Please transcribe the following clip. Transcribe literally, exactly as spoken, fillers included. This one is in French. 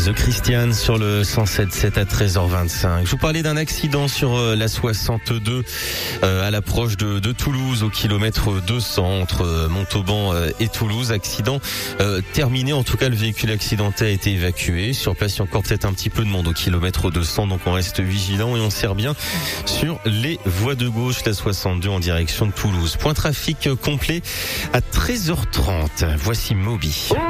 The Christian sur le cent sept virgule sept à treize heures vingt-cinq. Je vous parlais d'un accident sur la soixante-deux euh, à l'approche de, de Toulouse au kilomètre deux cents entre Montauban et Toulouse. Accident euh, terminé, en tout cas le véhicule accidenté a été évacué. Sur place, il y a encore peut-être un petit peu de monde au kilomètre deux cents, donc on reste vigilant et on sert bien sur les voies de gauche, la soixante-deux en direction de Toulouse. Point trafic complet à treize heures trente. Voici Moby.